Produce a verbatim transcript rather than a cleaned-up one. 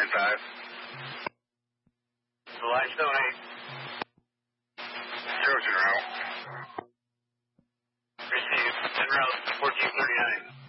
five. The Limestone eight. Trojan route. Received. En route fourteen thirty-nine.